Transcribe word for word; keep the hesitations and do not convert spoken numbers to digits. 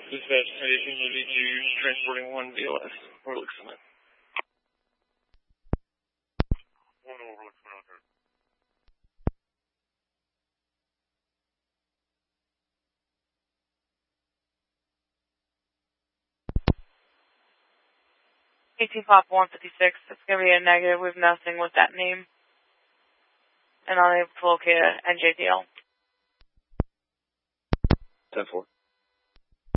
Dispatch Station, U D two, transporting one V L S, Overlook Cement. One Overlook Cement. eighteen Pop one fifty-six, it's going to be a negative. We have nothing with that name. And I'll be able to locate a N J D L. ten four.